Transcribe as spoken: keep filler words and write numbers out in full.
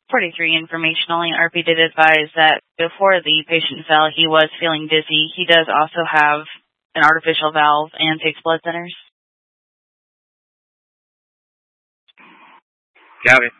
forty-three, informationally, R P did advise that before the patient fell, he was feeling dizzy. He does also have an artificial valve and takes blood thinners. Copy.